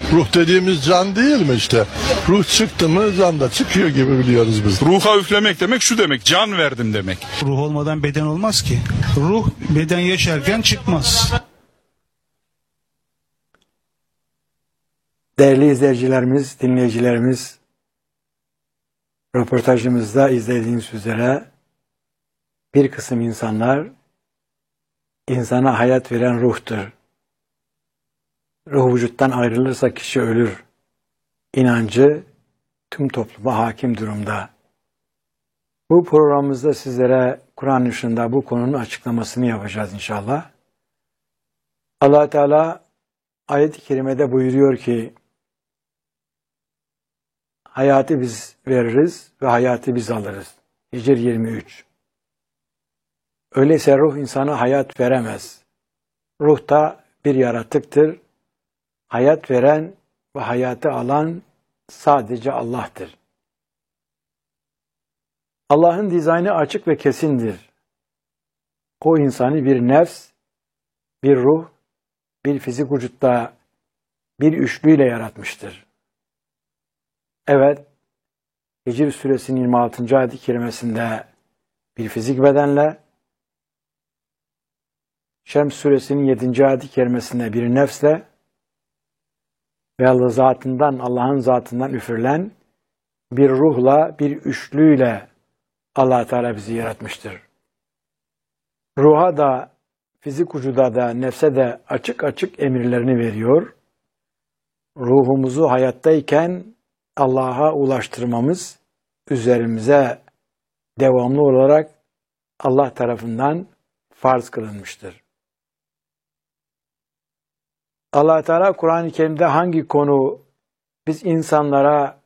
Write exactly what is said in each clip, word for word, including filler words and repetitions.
Ruh dediğimiz can değil mi işte? Ruh çıktı mı can da çıkıyor gibi biliyoruz biz. Ruha üflemek demek şu demek, can verdim demek. Ruh olmadan beden olmaz ki. Ruh beden yaşarken çıkmaz. Değerli izleyicilerimiz, dinleyicilerimiz, röportajımızda izlediğiniz üzere bir kısım insanlar insana hayat veren ruhtur. Ruh vücuttan ayrılırsa kişi ölür. İnancı tüm topluma hakim durumda. Bu programımızda sizlere Kur'an ışığında bu konunun açıklamasını yapacağız inşallah. Allah Teala ayet-i kerimede buyuruyor ki hayatı biz veririz ve hayatı biz alırız. Hicr yirmi üç. Öyleyse ruh insana hayat veremez. Ruh da bir yaratıktır. Hayat veren ve hayatı alan sadece Allah'tır. Allah'ın dizaynı açık ve kesindir. O insanı bir nefs, bir ruh, bir fizik vücutta bir üçlüyle yaratmıştır. Evet, Hicr suresinin yirmi altıncı ayet-i kerimesinde bir fizik bedenle, Şems suresinin yedinci ayet-i kerimesinde bir nefsle ve Allah zatından, Allah'ın zatından üfürülen bir ruhla, bir üçlüyle Allah Teala bizi yaratmıştır. Ruha da, fizik vücuda da, nefse de açık açık emirlerini veriyor. Ruhumuzu hayattayken Allah'a ulaştırmamız üzerimize devamlı olarak Allah tarafından farz kılınmıştır. Allah Teala Kur'an-ı Kerim'de hangi konu biz insanlara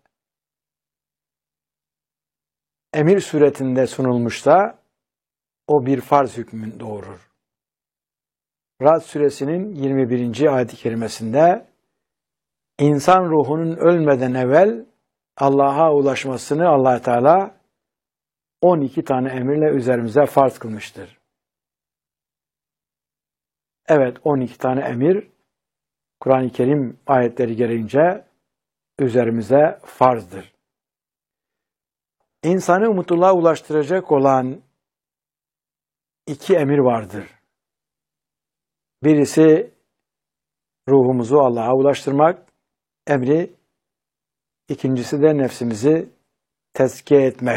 emir suretinde sunulmuşsa o bir farz hükmünü doğurur. Ra'd suresinin yirmi birinci ayet-i kerimesinde insan ruhunun ölmeden evvel Allah'a ulaşmasını Allah Teala on iki tane emirle üzerimize farz kılmıştır. Evet, on iki tane emir Kur'an-ı Kerim ayetleri gereğince üzerimize farzdır. İnsanı mutluluğa ulaştıracak olan iki emir vardır. Birisi ruhumuzu Allah'a ulaştırmak emri, ikincisi de nefsimizi tezkiye etmek.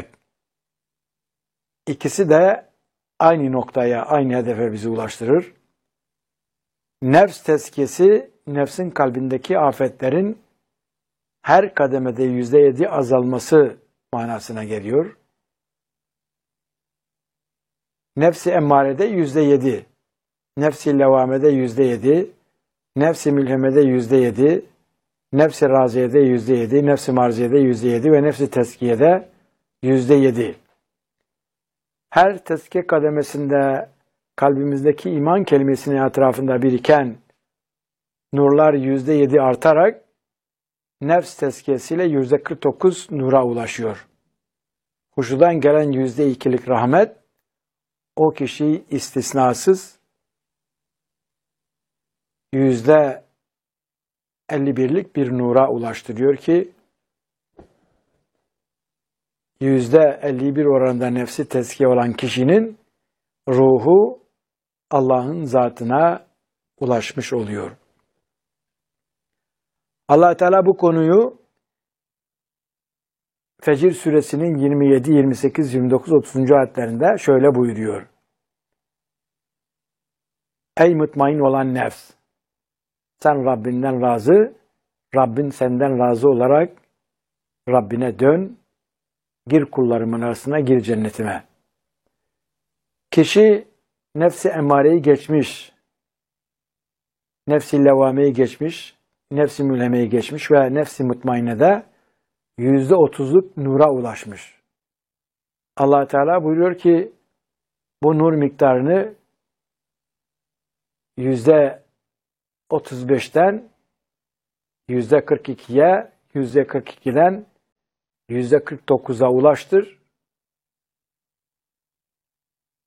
İkisi de aynı noktaya, aynı hedefe bizi ulaştırır. Nefs tezkiyesi, nefsin kalbindeki afetlerin her kademede yüzde yedi azalması manasına geliyor. Nefsi emmarede yüzde yedi, nefsi levamede yüzde yedi, nefsi mülhemede yüzde yedi, nefsi raziyede yüzde yedi, nefsi marziyede yüzde yedi ve nefsi tezkiyede yüzde yedi. Her tezkiye kademesinde kalbimizdeki iman kelimesinin etrafında biriken nurlar yüzde yedi artarak nefs tezkiyesiyle yüzde kırk dokuz nura ulaşıyor. Huşudan gelen yüzde ikilik rahmet o kişiyi istisnasız yüzde elli birlik bir nura ulaştırıyor ki yüzde elli bir oranında nefsi tezkiye olan kişinin ruhu Allah'ın zatına ulaşmış oluyor. Allah Teala bu konuyu Fecr suresinin yirmi yedi, yirmi sekiz, yirmi dokuz, otuzuncu ayetlerinde şöyle buyuruyor. Ey mutmain olan nefs! Sen Rabbinden razı, Rabbin senden razı olarak Rabbine dön, gir kullarımın arasına, gir cennetime. Kişi nefsi emmareyi geçmiş, nefsi levameyi geçmiş, nefsi mülhemeyi geçmiş ve nefsi mutmainede yüzde otuzluk nura ulaşmış. Allah Teala buyuruyor ki bu nur miktarını yüzde otuz beşten yüzde kırk ikiye, yüzde kırk ikiden yüzde kırk dokuza ulaştır.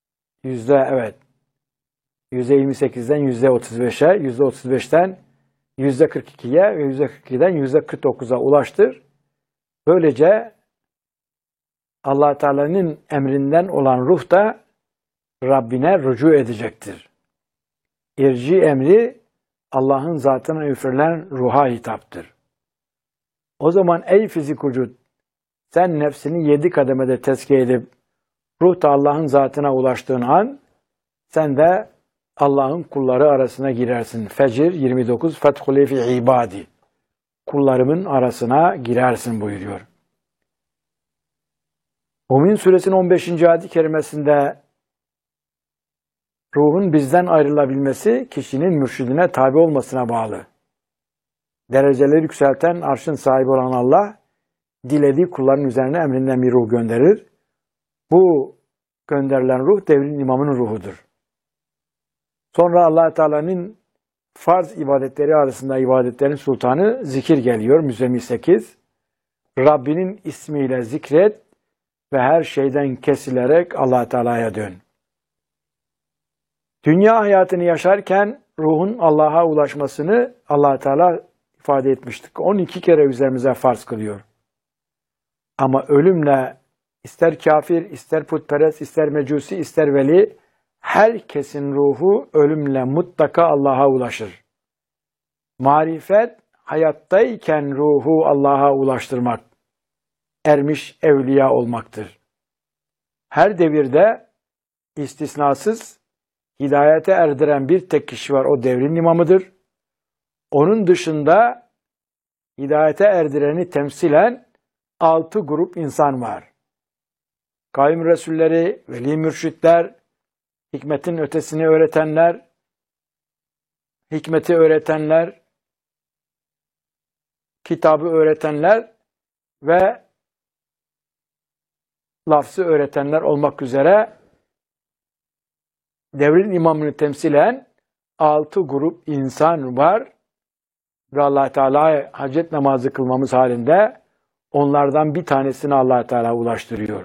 Yüzde evet, yüzde yirmi sekizden yüzde otuz beşe, yüzde otuz beşten yüzde kırk ikiye ve yüzde kırk ikiden yüzde kırk dokuza ulaştır. Böylece Allah Teala'nın emrinden olan ruh da Rabbine rücu edecektir. İrci emri Allah'ın zatına üfürülen ruha hitaptır. O zaman ey fizik vücut, sen nefsini yedi kademede tezkiye edip ruh da Allah'ın zatına ulaştığın an sen de Allah'ın kulları arasına girersin. Fecr yirmi dokuz Fethulê fi ibadi. Kullarımın arasına girersin buyuruyor. Mümin suresinin on beşinci ayet-i kerimesinde ruhun bizden ayrılabilmesi kişinin mürşidine tabi olmasına bağlı. Dereceleri yükselten arşın sahibi olan Allah, dilediği kulların üzerine emrinden bir ruh gönderir. Bu gönderilen ruh devrin imamının ruhudur. Sonra Allah Teala'nın farz ibadetleri arasında ibadetlerin sultanı zikir geliyor. Müzzemmil sekiz. Rabbinin ismiyle zikret ve her şeyden kesilerek Allah Teala'ya dön. Dünya hayatını yaşarken ruhun Allah'a ulaşmasını Allah Teala ifade etmiştik. on iki kere üzerimize farz kılıyor. Ama ölümle ister kafir, ister putperest, ister mecusi, ister veli, herkesin ruhu ölümle mutlaka Allah'a ulaşır. Marifet, hayattayken ruhu Allah'a ulaştırmak, ermiş evliya olmaktır. Her devirde istisnasız hidayete erdiren bir tek kişi var, o devrin imamıdır. Onun dışında hidayete erdireni temsilen altı grup insan var. Kaim Resulleri, veli mürşitler, hikmetin ötesini öğretenler, hikmeti öğretenler, kitabı öğretenler ve lafzı öğretenler olmak üzere devrin imamını temsilen altı grup insan var ve Allah Teala'ya hacet namazı kılmamız halinde onlardan bir tanesini Allah Teala ulaştırıyor.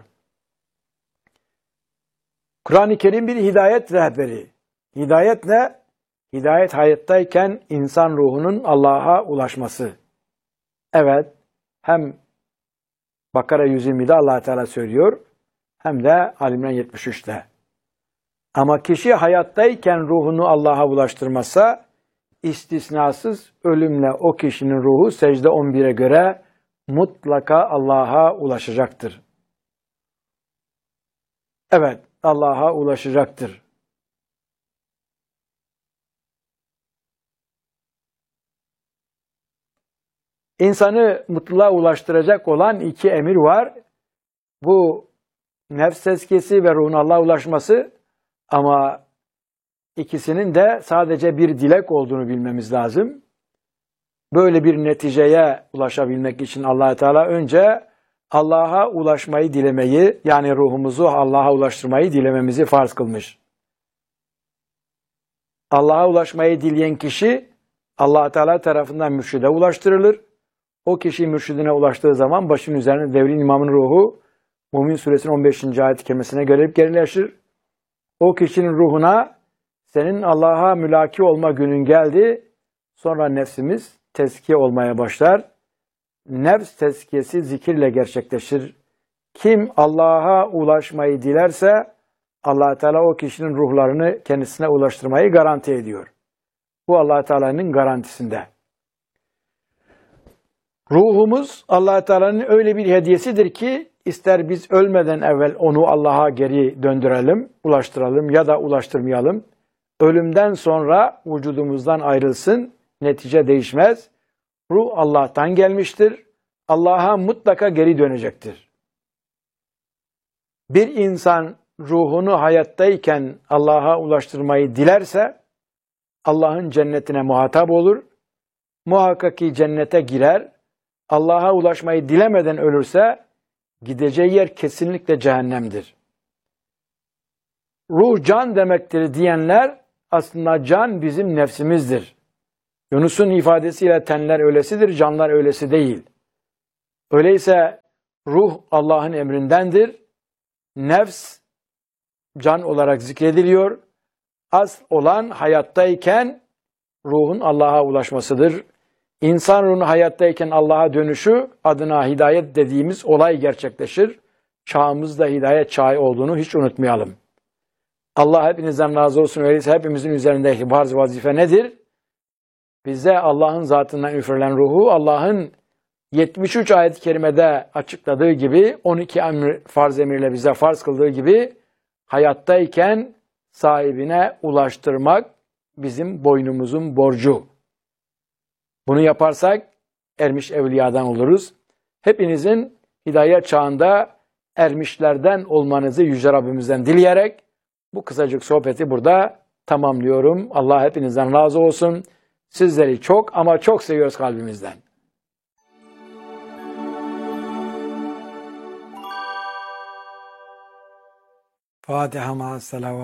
Kur'an-ı Kerim bir hidayet rehberi. Hidayet ne? Hidayet hayattayken insan ruhunun Allah'a ulaşması. Evet, hem Bakara yüz yirmide Allah Teala söylüyor, hem de Ali İmran yetmiş üçte. Ama kişi hayattayken ruhunu Allah'a ulaştırmazsa, istisnasız ölümle o kişinin ruhu secde on bire göre mutlaka Allah'a ulaşacaktır. Evet, Allah'a ulaşacaktır. İnsanı mutluluğa ulaştıracak olan iki emir var. Bu nefs tezkiyesi ve ruhun Allah'a ulaşması, ama ikisinin de sadece bir dilek olduğunu bilmemiz lazım. Böyle bir neticeye ulaşabilmek için Allah Teala önce Allah'a ulaşmayı dilemeyi, yani ruhumuzu Allah'a ulaştırmayı dilememizi farz kılmış. Allah'a ulaşmayı dileyen kişi Allah Teala tarafından mürşide ulaştırılır. O kişi mürşidine ulaştığı zaman başının üzerine devrin imamın ruhu Mümin suresinin on beşinci ayet-i kerimesine göre gerileşir. O kişinin ruhuna senin Allah'a mülaki olma günün geldi. Sonra nefsimiz tezkiye olmaya başlar. Nefs tezkiyesi zikirle gerçekleşir. Kim Allah'a ulaşmayı dilerse Allah Teala o kişinin ruhlarını kendisine ulaştırmayı garanti ediyor. Bu Allah Teala'nın garantisinde. Ruhumuz Allah Teala'nın öyle bir hediyesidir ki ister biz ölmeden evvel onu Allah'a geri döndürelim, ulaştıralım ya da ulaştırmayalım. Ölümden sonra vücudumuzdan ayrılsın, netice değişmez. Ruh Allah'tan gelmiştir. Allah'a mutlaka geri dönecektir. Bir insan ruhunu hayattayken Allah'a ulaştırmayı dilerse Allah'ın cennetine muhatap olur. Muhakkak ki cennete girer. Allah'a ulaşmayı dilemeden ölürse gideceği yer kesinlikle cehennemdir. Ruh can demektir diyenler aslında can bizim nefsimizdir. Yunus'un ifadesiyle tenler öylesidir, canlar öylesi değil. Öyleyse ruh Allah'ın emrindendir. Nefs can olarak zikrediliyor. Asıl olan hayattayken ruhun Allah'a ulaşmasıdır. İnsan ruhunun hayattayken Allah'a dönüşü adına hidayet dediğimiz olay gerçekleşir. Çağımızda hidayet çağı olduğunu hiç unutmayalım. Allah hepinizden razı olsun. Öyleyse hepimizin üzerindeki farz vazife nedir? Bize Allah'ın zatından üfürülen ruhu, Allah'ın yetmiş üç ayet-i kerimede açıkladığı gibi, on iki emir, farz emirle bize farz kıldığı gibi hayattayken sahibine ulaştırmak bizim boynumuzun borcu. Bunu yaparsak ermiş evliyadan oluruz. Hepinizin hidayet çağında ermişlerden olmanızı Yüce Rabbimizden dileyerek bu kısacık sohbeti burada tamamlıyorum. Allah hepinizden razı olsun. Sizleri çok ama çok seviyoruz kalbimizden. Fatiha ma'as salavat.